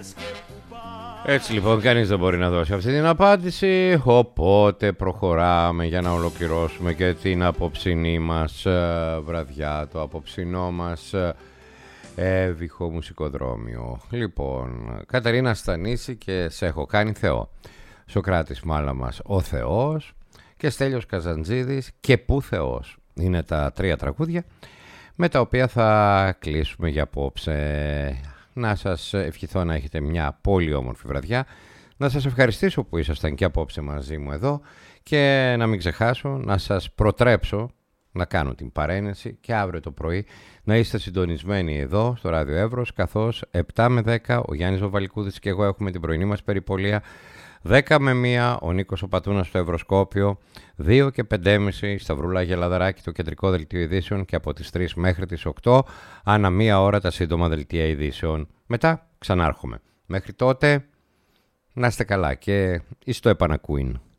Έτσι λοιπόν κανείς δεν μπορεί να δώσει αυτή την απάντηση, οπότε προχωράμε για να ολοκληρώσουμε και την απόψινή μας βραδιά, το απόψινό μας έβυχο μουσικοδρόμιο. Λοιπόν, Κατερίνα Στανίση και «Σε έχω κάνει Θεό», Σοκράτης Μάλαμας «Ο Θεός» και Στέλιος Καζαντζίδης «Και πού Θεός». Είναι τα τρία τραγούδια με τα οποία θα κλείσουμε για απόψε. Να σας ευχηθώ να έχετε μια πολύ όμορφη βραδιά. Να σας ευχαριστήσω που ήσασταν και απόψε μαζί μου εδώ και να μην ξεχάσω να σας προτρέψω να κάνω την παρένεση και αύριο το πρωί να είστε συντονισμένοι εδώ στο Ράδιο Εύρος, καθώς 7 με 10 ο Γιάννης Βαβαλικούδης και εγώ έχουμε την πρωινή μας περιπολία, 10 με 1 ο Νίκος ο Πατούνας στο Ευρωσκόπιο, 2 και 5.30 Σταυρούλα Γελαδαράκη το κεντρικό δελτίο ειδήσεων και από τις 3 μέχρι τις 8 ανά μία ώρα τα σύντομα δελτία ειδήσεων. Μετά ξανάρχομαι. Μέχρι τότε να είστε καλά και εις το επανακούειν.